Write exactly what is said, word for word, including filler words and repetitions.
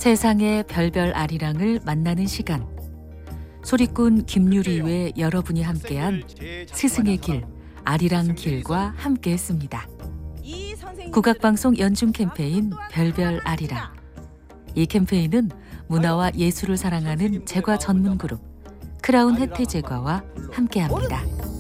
세상의 별별 아리랑을 만나는 시간. 소리꾼 김유리 외 여러분이 함께한 스승의 길, 아리랑 길과 함께했습니다. 국악방송 연중 캠페인 별별 아리랑. 이 캠페인은 문화와 예술을 사랑하는 제과 전문 그룹 크라운 혜태제과와 함께합니다.